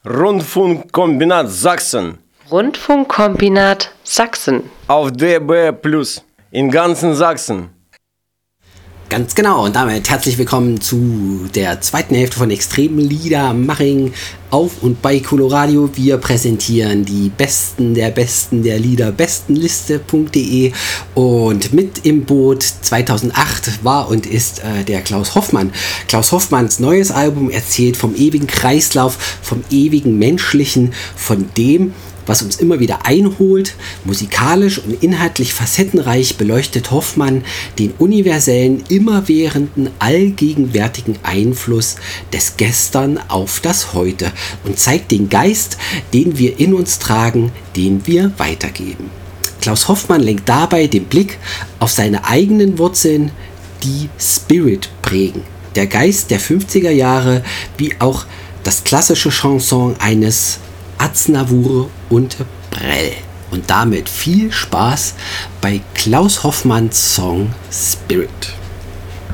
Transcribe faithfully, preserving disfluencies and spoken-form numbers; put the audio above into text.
Rundfunkkombinat Sachsen. Rundfunkkombinat Sachsen. Auf D B Plus. In ganzen Sachsen. Ganz genau, und damit herzlich willkommen zu der zweiten Hälfte von Extrem Liedermaching auf und bei Coloradio. Wir präsentieren die Besten der Besten der Lieder, bestenliste punkt de, und mit im Boot zweitausendacht war und ist äh, der Klaus Hoffmann. Klaus Hoffmanns neues Album erzählt vom ewigen Kreislauf, vom ewigen Menschlichen, von dem, was uns immer wieder einholt. Musikalisch und inhaltlich facettenreich beleuchtet Hoffmann den universellen, immerwährenden, allgegenwärtigen Einfluss des Gestern auf das Heute und zeigt den Geist, den wir in uns tragen, den wir weitergeben. Klaus Hoffmann lenkt dabei den Blick auf seine eigenen Wurzeln, die Spirit prägen. Der Geist der fünfziger Jahre, wie auch das klassische Chanson eines Aznavour und Brel. Und damit viel Spaß bei Klaus Hoffmanns Song Spirit.